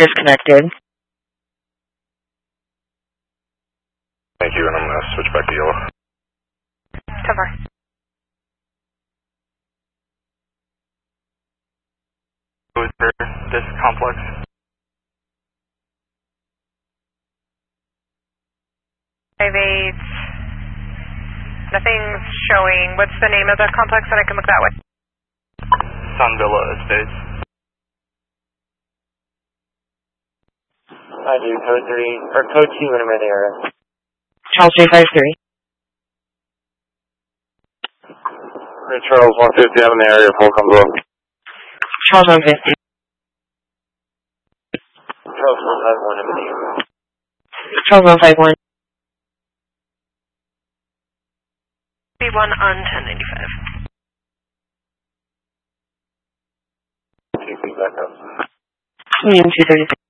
disconnected. Thank you, and I'm going to switch back to yellow. 10-4. For this complex. Nothing's showing. What's the name of the complex that I can look that way? Sun Villa Estates. I do code 3, or code 2 when I'm ready, area. Charles 353. Charles 150 out in the area, full comes up. Charles 150. Charles 151 in the area. Charles 151. B1 on 1095. TC back up. Union 236.